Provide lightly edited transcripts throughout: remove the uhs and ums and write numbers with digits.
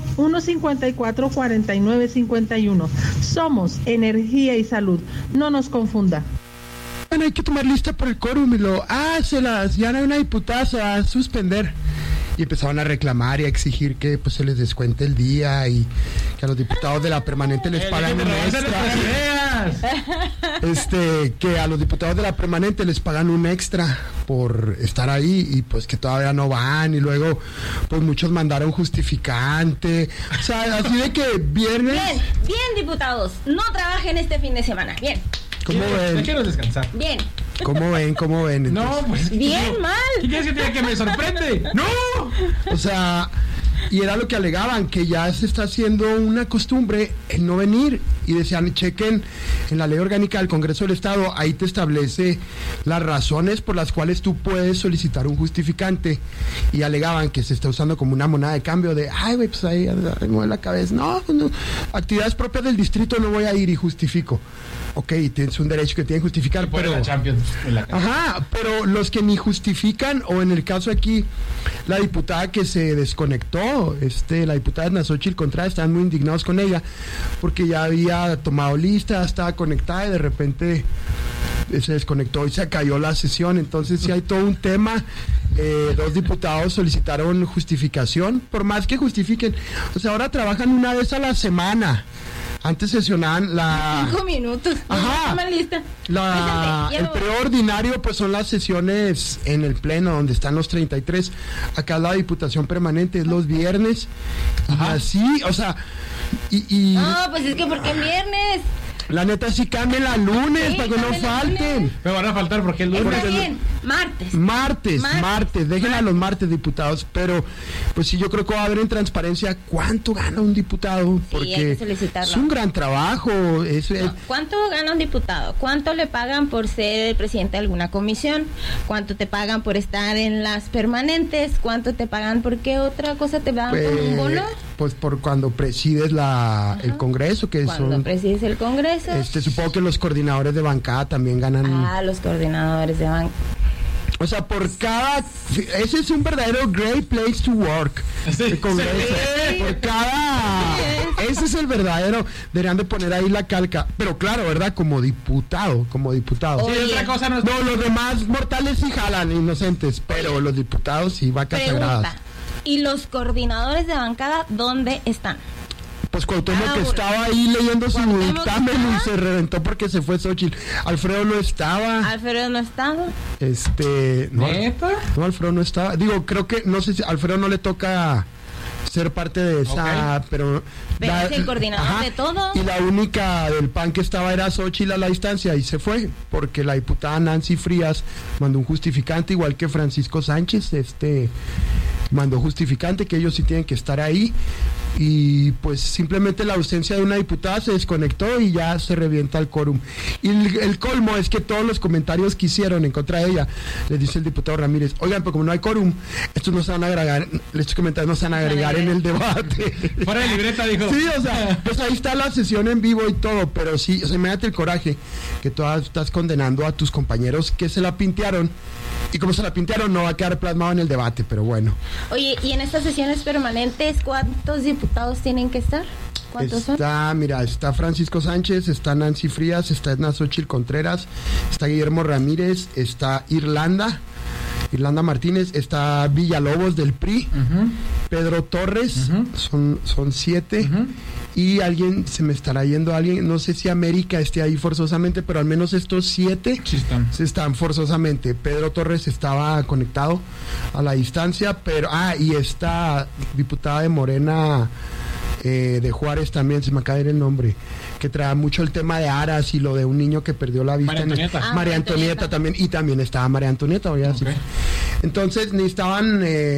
154-4951. Somos Energía y Salud. No nos confunda. Bueno, hay que tomar lista por el quórum y ya no hay una diputada, se va a suspender. Y empezaron a reclamar y a exigir que pues se les descuente el día y que a los diputados de la permanente les pagan un extra. Que a los diputados de la permanente les pagan un extra por estar ahí y pues que todavía no van y luego pues muchos mandaron justificante. O sea, así de que viernes... Bien, diputados, no trabajen este fin de semana, bien. ¿Cómo ven? Yo quiero descansar. Bien. ¿Cómo ven? Entonces, no, pues... Bien, mal. ¿Qué quieres que te diga que me sorprende? ¡No! O sea, y era lo que alegaban, que ya se está haciendo una costumbre el no venir. Y decían, chequen en la ley orgánica del Congreso del Estado, ahí te establece las razones por las cuales tú puedes solicitar un justificante. Y alegaban que se está usando como una moneda de cambio de, ay, güey, pues ahí mueve la cabeza. No, actividades propias del distrito no voy a ir y justifico. Ok, tienes un derecho que tienen que justificar, pero... La Champions, ajá, pero los que ni justifican, o en el caso aquí, la diputada que se desconectó, la diputada Edna Xochitl Contreras, estaban muy indignados con ella, porque ya había tomado lista, estaba conectada y de repente se desconectó y se cayó la sesión. Entonces sí hay todo un tema. 2 diputados solicitaron justificación, por más que justifiquen. O sea, ahora trabajan una vez a la semana. Antes sesionaban 5 minutos. Ajá. Lista. El periodo ordinario pues son las sesiones en el pleno donde están los 33. Acá la diputación permanente es los viernes. Ajá. Así, o sea, no, pues es que ¿por qué en viernes? La neta sí cambien la lunes, sí, para que no falten. Lunes. Me van a faltar porque el lunes. Está bien, martes. Déjenla los martes, diputados. Pero, pues sí, yo creo que va a haber en transparencia cuánto gana un diputado. Porque sí, hay que solicitarlo. Es un gran trabajo. ¿Cuánto gana un diputado? ¿Cuánto le pagan por ser el presidente de alguna comisión? ¿Cuánto te pagan por estar en las permanentes? ¿Cuánto te pagan por qué otra cosa te dan como un bono? Pues por cuando presides el Congreso, que cuando presides el Congreso. Supongo que los coordinadores de bancada también ganan. Los coordinadores de bancada. O sea, ese es un verdadero great place to work. Sí, el Congreso. Sí. Por cada... Ese es el verdadero. Deberían de poner ahí la calca. Pero claro, ¿verdad? Como diputado. Sí, otra cosa no, los demás mortales sí jalan, inocentes. Pero los diputados sí, vacas sagradas. ¿Y los coordinadores de bancada dónde están? Pues Cuauhtémoc estaba ahí leyendo su dictamen y se reventó porque se fue Xochitl. Alfredo no estaba. ¿Alfredo no estaba? ¿Neta? No, Alfredo no estaba. Digo, creo que, no sé si Alfredo no le toca ser parte de esa, pero es el coordinador de todo. Y la única del PAN que estaba era Xochitl a la distancia y se fue, porque la diputada Nancy Frías mandó un justificante, igual que Francisco Sánchez, mandó justificante que ellos sí tienen que estar ahí. Y pues simplemente la ausencia de una diputada se desconectó y ya se revienta el quórum. Y el colmo es que todos los comentarios que hicieron en contra de ella, le dice el diputado Ramírez, oigan, pero como no hay quórum, estos comentarios no se van a agregar en el debate. Fuera de libreta, dijo. Sí, o sea, pues ahí está la sesión en vivo y todo, pero sí, o sea, imagínate el coraje que tú estás condenando a tus compañeros que se la pintearon. Y como se la pintearon, no va a quedar plasmado en el debate, pero bueno. Oye, ¿y en estas sesiones permanentes cuántos diputados tienen que estar? ¿Cuántos son? Está Francisco Sánchez, está Nancy Frías, está Edna Xochitl Contreras, está Guillermo Ramírez, está Irlanda Martínez, está Villalobos del PRI, Pedro Torres, son 7, y se me estará yendo alguien, no sé si América esté ahí forzosamente, pero al menos estos 7 están forzosamente. Pedro Torres estaba conectado a la distancia, pero y esta diputada de Morena, de Juárez también, se me acaba de ir el nombre, que trae mucho el tema de Aras y lo de un niño que perdió la vista. María Antonieta también, y también estaba María Antonieta, entonces necesitaban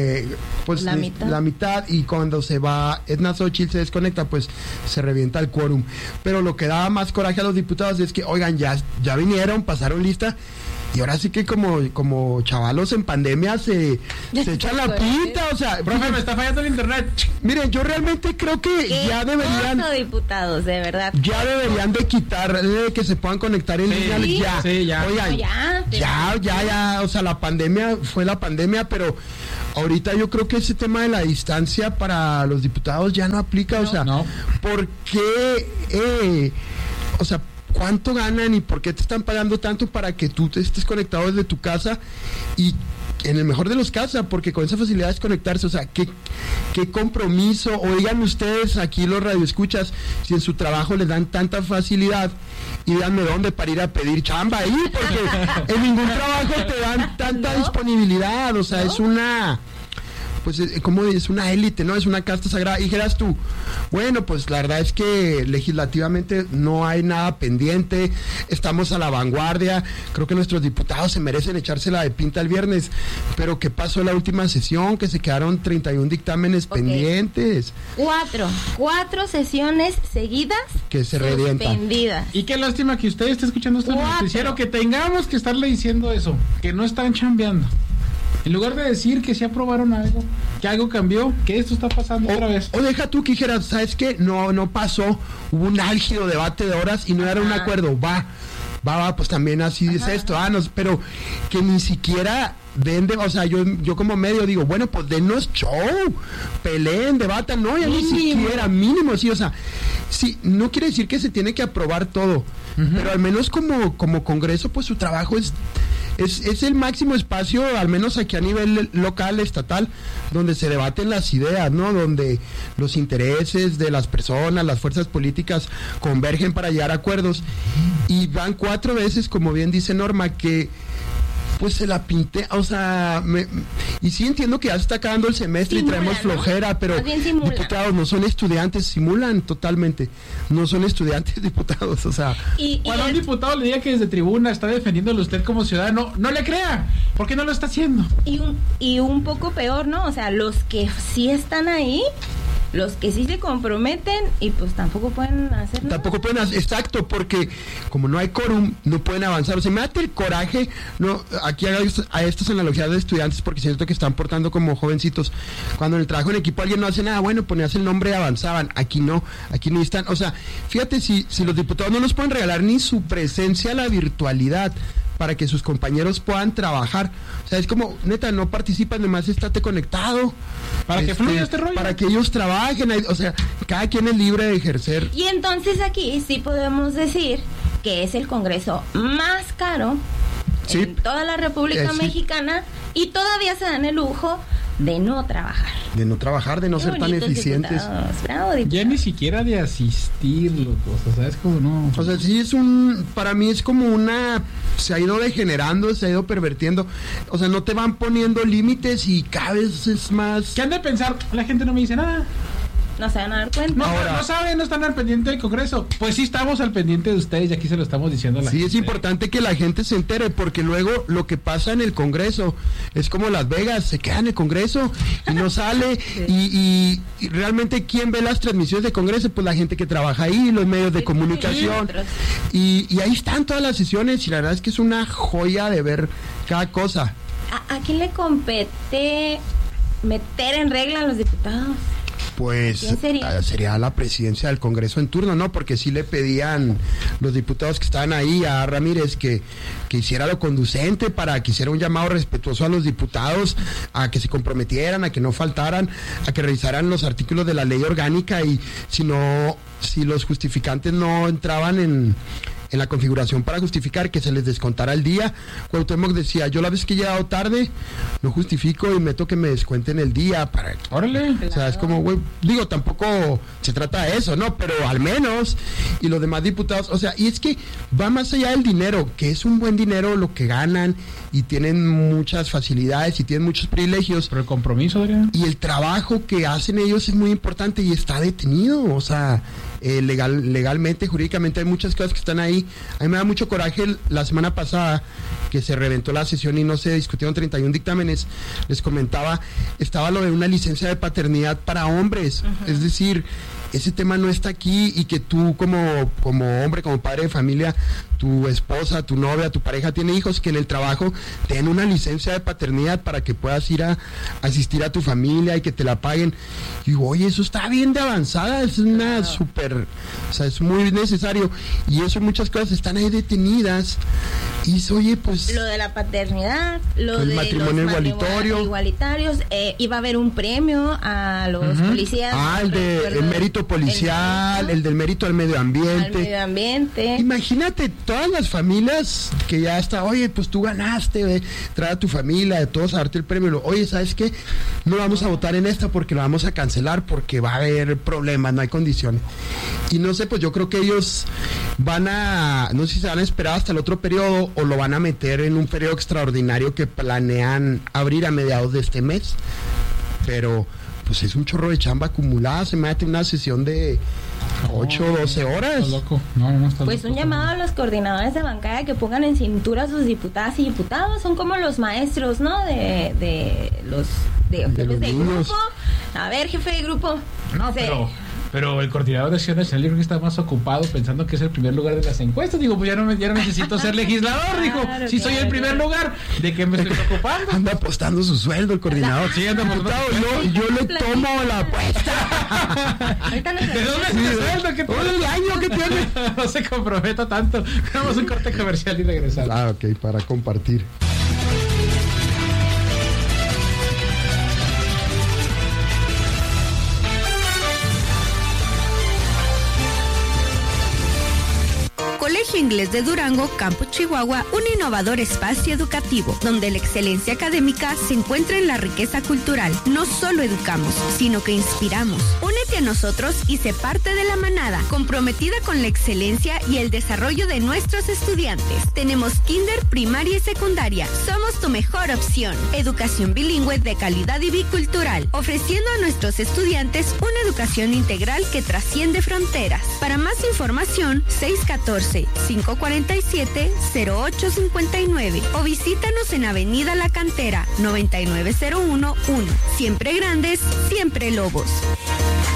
la mitad, y cuando se va Edna Xochitl, se desconecta, pues se revienta el quórum. Pero lo que daba más coraje a los diputados es que, oigan, ya vinieron, pasaron lista, y ahora sí que como chavalos en pandemia se echan la pinta, o sea... Profe, me está fallando el internet. Miren, yo realmente creo que ya deberían... diputados, de verdad. Ya deberían de quitar, de que se puedan conectar en línea. Ya. Oigan, ya, o sea, la pandemia fue la pandemia, pero ahorita yo creo que ese tema de la distancia para los diputados ya no aplica, ¿por qué? ¿Cuánto ganan y por qué te están pagando tanto para que tú te estés conectado desde tu casa? Y en el mejor de los casos, porque con esa facilidad es conectarse, ¿qué compromiso? O digan ustedes aquí los radioescuchas, si en su trabajo les dan tanta facilidad, y díganme dónde para ir a pedir chamba ahí, porque en ningún trabajo te dan tanta disponibilidad, es una... pues como es una élite, ¿no? Es una casta sagrada. Y dijeras tú, bueno, pues la verdad es que legislativamente no hay nada pendiente, estamos a la vanguardia, creo que nuestros diputados se merecen echársela de pinta el viernes, pero ¿qué pasó en la última sesión? Que se quedaron 31 dictámenes pendientes. 4 sesiones seguidas que se revientan. Y qué lástima que usted esté escuchando esto en el noticiero, que tengamos que estarle diciendo eso, que no están chambeando. En lugar de decir que sí aprobaron algo, que algo cambió, que esto está pasando otra vez. O deja tú que dijeras, ¿sabes qué? No pasó, hubo un álgido debate de horas y no era un acuerdo, va, pues también así es esto, pero que ni siquiera vende, yo como medio digo, bueno, pues denos show, peleen, debatan, no, ya ni siquiera, mínimo, sí, sí, no quiere decir que se tiene que aprobar todo, pero al menos como Congreso, pues su trabajo es el máximo espacio, al menos aquí a nivel local, estatal, donde se debaten las ideas, ¿no? Donde los intereses de las personas, las fuerzas políticas convergen para llegar a acuerdos. Y van 4 veces, como bien dice Norma, que pues se la pinté, y sí entiendo que ya se está acabando el semestre y traemos flojera, pero diputados no son estudiantes, simulan totalmente, no son estudiantes diputados, Cuando un diputado le diga que desde tribuna está defendiéndolo usted como ciudadano, no le crea, porque no lo está haciendo. Y un poco peor, ¿no? Los que sí están ahí, los que sí se comprometen y pues tampoco pueden hacer nada. Tampoco pueden hacer, exacto, porque como no hay quórum, no pueden avanzar. Me mata el coraje, no, aquí hago a estas analogías de estudiantes porque siento que están portando como jovencitos. Cuando en el trabajo en equipo alguien no hace nada, bueno, ponías el nombre y avanzaban. Aquí no están. Fíjate, si los diputados no nos pueden regalar ni su presencia a la virtualidad para que sus compañeros puedan trabajar. Es como, neta, no participan, nomás estate conectado. Para que fluya este rollo. Para que ellos trabajen, cada quien es libre de ejercer. Y entonces aquí sí podemos decir que es el Congreso más caro en toda la República Mexicana y todavía se dan el lujo de no trabajar. De no ser tan eficientes. Bravo, ya ni siquiera de asistir, ¿sabes cómo no? Sí para mí es como se ha ido degenerando, se ha ido pervertiendo. No te van poniendo límites y cada vez es más. ¿Qué han de pensar? La gente no me dice nada. No se van a dar cuenta. No saben, no están al pendiente del Congreso. Pues sí estamos al pendiente de ustedes y aquí se lo estamos diciendo a la gente. Sí, es importante que la gente se entere porque luego lo que pasa en el Congreso es como Las Vegas, se queda en el Congreso y no sale y realmente ¿quién ve las transmisiones de Congreso? Pues la gente que trabaja ahí, los medios de comunicación y ahí están todas las sesiones y la verdad es que es una joya de ver cada cosa. ¿A quién le compete meter en regla a los diputados? Pues sería la presidencia del Congreso en turno, ¿no? Porque sí le pedían los diputados que estaban ahí a Ramírez que hiciera lo conducente para que hiciera un llamado respetuoso a los diputados, a que se comprometieran, a que no faltaran, a que revisaran los artículos de la ley orgánica y si los justificantes no entraban en la configuración para justificar, que se les descontara el día. Cuauhtémoc decía, yo la vez que he llegado tarde, no justifico y meto que me descuenten el día para... ¡Órale! Es como, güey, tampoco se trata de eso, ¿no? Pero al menos, y los demás diputados, y es que va más allá del dinero, que es un buen dinero lo que ganan y tienen muchas facilidades y tienen muchos privilegios. Pero el compromiso, Adrián. Y el trabajo que hacen ellos es muy importante y está detenido, legalmente, jurídicamente hay muchas cosas que están ahí. A mí me da mucho coraje la semana pasada que se reventó la sesión y no se discutieron 31 dictámenes. Les comentaba, estaba lo de una licencia de paternidad para hombres, es decir, ese tema no está aquí y que tú como hombre, como padre de familia, tu esposa, tu novia, tu pareja tiene hijos, que en el trabajo te den una licencia de paternidad para que puedas ir a asistir a tu familia y que te la paguen. Y digo, oye, eso está bien de avanzada, es una súper, o sea, es muy necesario. Y eso, muchas cosas están ahí detenidas. Y eso, oye, pues... Lo de la paternidad, lo el de matrimonio igualitarios, iba a haber un premio a los policías. El mérito policial, el del mérito al medio ambiente. Imagínate todas las familias que ya está, oye, pues tú ganaste, trae a tu familia, de todos a darte el premio. Oye, ¿sabes qué? No vamos a votar en esta porque lo vamos a cancelar porque va a haber problemas, no hay condiciones. Y no sé, pues yo creo que ellos no sé si se van a esperar hasta el otro periodo o lo van a meter en un periodo extraordinario que planean abrir a mediados de este mes. Pero pues es un chorro de chamba acumulada, se mete una sesión de 8 o 12 horas. Está loco. No, está pues loco. Un llamado a los coordinadores de bancada que pongan en cintura a sus diputadas y diputados. Son como los maestros, ¿no? De los grupo. A ver, jefe de grupo. No, pero el coordinador de acción nacional, yo creo que está más ocupado pensando que es el primer lugar de las encuestas. Digo, pues ya no necesito ser legislador. Dijo, si soy el primer lugar, ¿de qué me estoy preocupando? Anda apostando su sueldo el coordinador. Sí, anda apostado. Yo le tomo la apuesta. ¿De dónde es el sueldo? ¿Qué todo el año que tiene? No se comprometa tanto. Vamos a un corte comercial y regresamos. Ah, ok, para compartir. Colegio Inglés de Durango, Campus Chihuahua, un innovador espacio educativo, donde la excelencia académica se encuentra en la riqueza cultural. No solo educamos, sino que inspiramos. Únete a nosotros y sé parte de la manada, comprometida con la excelencia y el desarrollo de nuestros estudiantes. Tenemos kinder, primaria y secundaria. Somos tu mejor opción. Educación bilingüe de calidad y bicultural, ofreciendo a nuestros estudiantes una educación integral que trasciende fronteras. Para más información, 614-547-0859 o visítanos en Avenida La Cantera, 99011. Siempre grandes, siempre lobos.